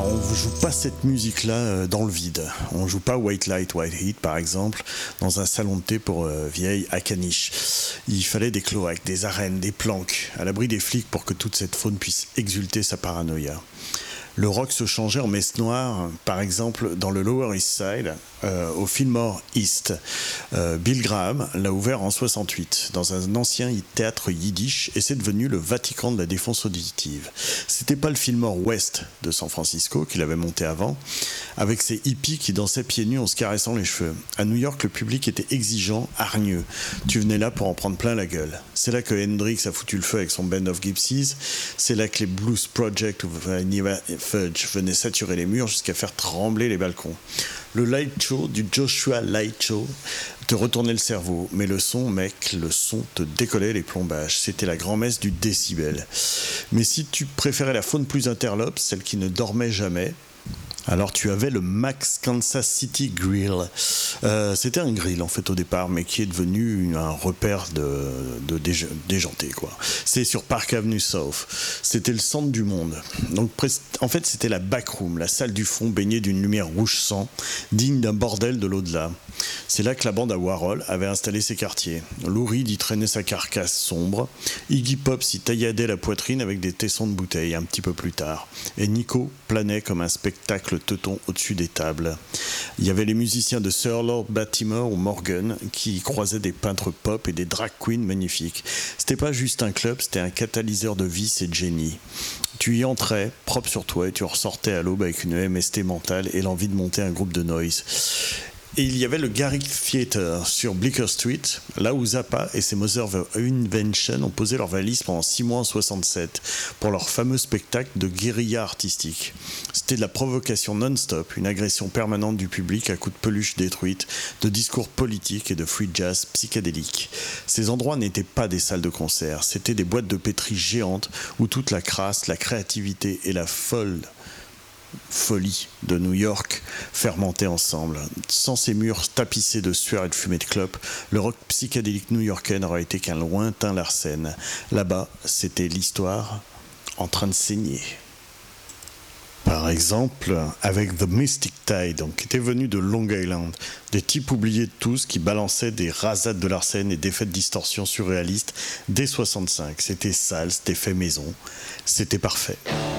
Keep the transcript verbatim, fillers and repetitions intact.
Alors on ne joue pas cette musique-là dans le vide. On ne joue pas White Light, White Heat par exemple dans un salon de thé pour euh, vieilles à caniche. Il fallait des cloaques, des arènes, des planques, à l'abri des flics pour que toute cette faune puisse exulter sa paranoïa. Le rock se changeait en messe noire, par exemple dans le Lower East Side, euh, au Fillmore East. Euh, Bill Graham l'a ouvert en soixante-huit, dans un ancien théâtre yiddish, et c'est devenu le Vatican de la défense auditive. C'était pas le Fillmore West de San Francisco qu'il avait monté avant, avec ses hippies qui dansaient pieds nus en se caressant les cheveux. À New York, le public était exigeant, hargneux. Tu venais là pour en prendre plein la gueule. C'est là que Hendrix a foutu le feu avec son Band of Gypsies. C'est là que les Blues Project ou Vanilla Fudge venait saturer les murs jusqu'à faire trembler les balcons. Le light show du Joshua Light Show te retournait le cerveau, mais le son, mec, le son te décollait les plombages. C'était la grand-messe du décibel. Mais si tu préférais la faune plus interlope, celle qui ne dormait jamais, alors tu avais le Max Kansas City Grill. Euh, c'était un grill en fait au départ, mais qui est devenu un repère de, de déje- déjanté quoi. C'est sur Park Avenue South. C'était le centre du monde. Donc en fait c'était la backroom, la salle du fond baignée d'une lumière rouge sang, digne d'un bordel de l'au-delà. C'est là que la bande à Warhol avait installé ses quartiers. Lou Reed y traînait sa carcasse sombre. Iggy Pop s'y tailladait la poitrine avec des tessons de bouteille un petit peu plus tard. Et Nico planait comme un spectacle teuton au-dessus des tables. Il y avait les musiciens de Sir Lord Baltimore ou Morgan qui croisaient des peintres pop et des drag queens magnifiques. C'était pas juste un club, c'était un catalyseur de vice et de génie. Tu y entrais, propre sur toi, et tu ressortais à l'aube avec une M S T mentale et l'envie de monter un groupe de noise. Et il y avait le Garrick Theatre sur Bleecker Street, là où Zappa et ses Mother of Invention ont posé leurs valises pendant six mois en soixante-sept pour leur fameux spectacle de guérilla artistique. C'était de la provocation non-stop, une agression permanente du public à coups de peluche détruite, de discours politiques et de free jazz psychédélique. Ces endroits n'étaient pas des salles de concert, c'était des boîtes de pétri géantes où toute la crasse, la créativité et la folle folie de New York fermentaient ensemble. Sans ces murs tapissés de sueur et de fumée de clope, le rock psychédélique new-yorkais n'aurait été qu'un lointain Larsen. Là-bas, c'était l'histoire en train de saigner. Par exemple, avec The Mystic Tide, donc, qui était venu de Long Island, des types oubliés de tous qui balançaient des rasades de Larsen et des faits de distorsion surréalistes dès soixante-cinq. C'était sale, c'était fait maison, c'était parfait.